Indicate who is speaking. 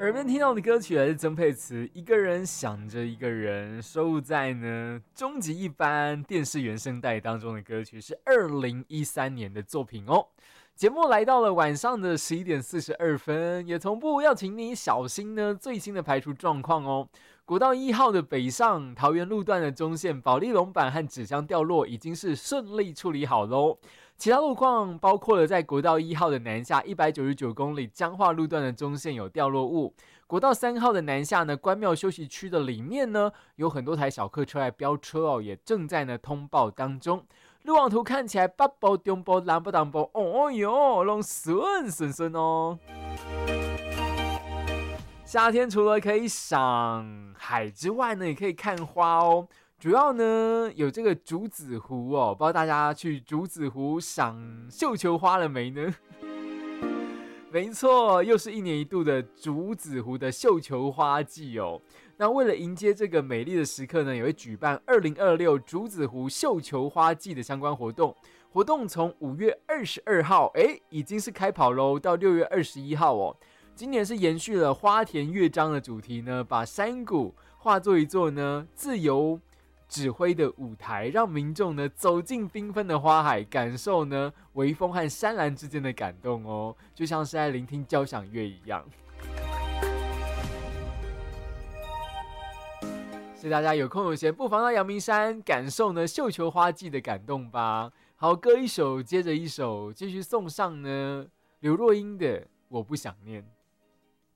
Speaker 1: 耳边听到的歌曲来自曾沛慈，一个人想着一个人，收录在呢终极一班电视原声带当中的歌曲，是2013年的作品哦。节目来到了晚上的11:42，也同步要请你小心呢最新的排除状况哦。国道1号的北上桃园路段的中线保利龙板和纸箱掉落已经是顺利处理好喽。其他路况包括了在国道1号的南下199公里彰化路段的中线有掉落物，国道3号的南下呢关庙休息区的里面呢有很多台小客车来飙车哦，也正在呢通报当中。路网图看起来北部、中部、南部、东部，哦哟，都顺哦。夏天除了可以赏海之外呢，也可以看花哦。主要呢有这个竹子湖哦，不知道大家去竹子湖赏绣球花了没呢？没错，又是1年1度的竹子湖的绣球花季哦。那为了迎接这个美丽的时刻呢，也会举办2026竹子湖绣球花季的相关活动。活动从5月22号，已经是开跑喽，到6月21号哦。今年是延续了花田乐章的主题呢，把山谷化作一座呢自由指挥的舞台，让民众呢走进缤纷的花海，感受呢微风和山岚之间的感动哦，就像是在聆听交响乐一样。所以大家有空有闲，不妨到阳明山感受呢绣球花季的感动吧。好，歌一首接着一首，继续送上呢刘若英的《我不想念》。